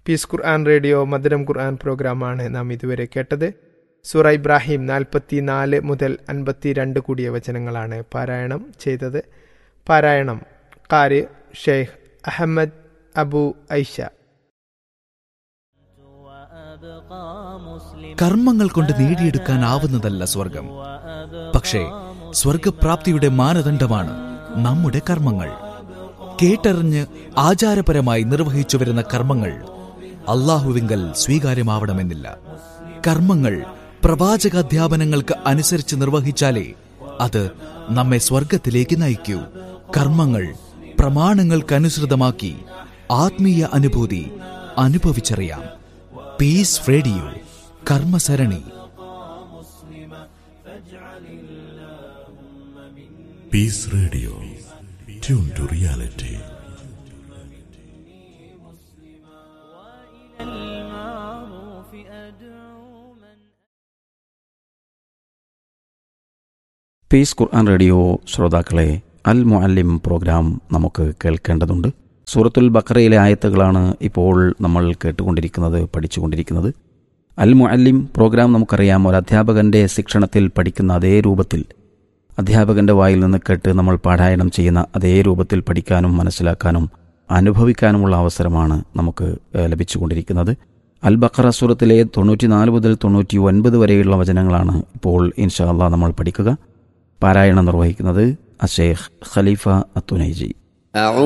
Piece ഖുർആൻ radio മധുരം ഖുർആൻ പ്രോഗ്രാമാണ് നാം ഇതുവരെ കേട്ടത്. സൂറ ഇബ്രാഹിം 44 മുതൽ 52 കൂടിയ വചനങ്ങളാണ് പാരായണം ചെയ്തത്. പാരായണം ഖാരി ഷെയ്ഖ് അഹമ്മദ് അബു ഐഷ. കർമ്മങ്ങൾ കൊണ്ട് നേടിയെടുക്കാനാവുന്നതല്ല സ്വർഗം, പക്ഷേ സ്വർഗപ്രാപ്തിയുടെ മാനദണ്ഡമാണ് നമ്മുടെ കർമ്മങ്ങൾ. കേട്ടറിഞ്ഞ് ആചാരപരമായി നിർവഹിച്ചു വരുന്ന കർമ്മങ്ങൾ അല്ലാഹുവിങ്കൽ സ്വീകാര്യമാവണമെന്നില്ല. കർമ്മങ്ങൾ പ്രവാചകാധ്യാപനങ്ങൾക്ക് അനുസരിച്ച് നിർവഹിച്ചാലേ അത് നമ്മെ സ്വർഗത്തിലേക്ക് നയിക്കൂ. കർമ്മങ്ങൾ പ്രമാണങ്ങൾക്കനുസൃതമാക്കി ആത്മീയ അനുഭൂതി അനുഭവിച്ചറിയാം. Piece radio കർമ്മസരണി. Piece radio, tune to reality. Piece Quran radio ശ്രോതാക്കളെ, അൽ മുഅല്ലിം പ്രോഗ്രാം നമുക്ക് കേൾക്കേണ്ടതുണ്ട്. സൂറത്തുൽ ബഖറയിലെ ആയത്തുകളാണ് ഇപ്പോൾ നമ്മൾ കേട്ടുകൊണ്ടിരിക്കുന്നത്, പഠിച്ചുകൊണ്ടിരിക്കുന്നത്. അൽ മുഅല്ലിം പ്രോഗ്രാം നമുക്കറിയാം, ഒരു അധ്യാപകൻ്റെ ശിക്ഷണത്തിൽ പഠിക്കുന്ന അതേ രൂപത്തിൽ, അധ്യാപകൻ്റെ വായിൽ നിന്ന് കേട്ട് നമ്മൾ പാരായണം ചെയ്യുന്ന അതേ രൂപത്തിൽ പഠിക്കാനും മനസ്സിലാക്കാനും അനുഭവിക്കാനുമുള്ള അവസരമാണ് നമുക്ക് ലഭിച്ചുകൊണ്ടിരിക്കുന്നത്. അൽ ബഖറ സൂറത്തിലെ 94 മുതൽ 99 വരെയുള്ള വചനങ്ങളാണ് ഇപ്പോൾ ഇൻഷാ അല്ലാഹ് നമ്മൾ പഠിക്കുക. പാരായണം നിർവഹിക്കുന്നത് അശേഖ് ഖലീഫ അത്തുനൈജി.